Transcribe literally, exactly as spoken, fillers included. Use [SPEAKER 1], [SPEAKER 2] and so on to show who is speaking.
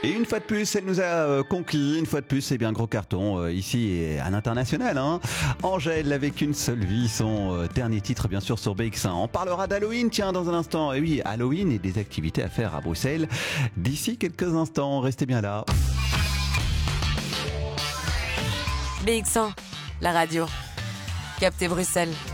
[SPEAKER 1] Et une fois de plus, elle nous a euh, conquis. Une fois de plus, c'est bien gros carton euh, ici et à l'international. Hein. Angèle avec une seule vie, son euh, dernier titre bien sûr sur B X un. On parlera d'Halloween, tiens, dans un instant. Et oui, Halloween et des activités à faire à Bruxelles. D'ici quelques instants, restez bien là.
[SPEAKER 2] B X un, la radio. Captez Bruxelles.